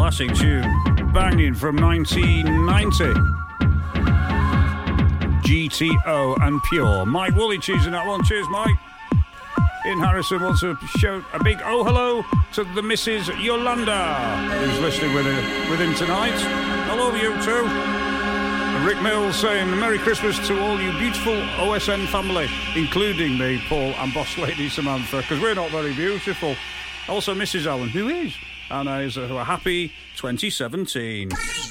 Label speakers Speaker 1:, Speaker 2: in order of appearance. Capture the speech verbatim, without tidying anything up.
Speaker 1: classic tune, banging from nineteen ninety. G T O and Pure. Mike Woolley choosing that one. Cheers, Mike. Ian Harrison wants to shout a big oh hello to the Missus Yolanda, who's listening with, her, with him tonight. Hello, you too. And Rick Mills saying Merry Christmas to all you beautiful O S N family, including me, Paul, and boss lady Samantha, because we're not very beautiful. Also, Missus Allen, who is, and is a happy twenty seventeen.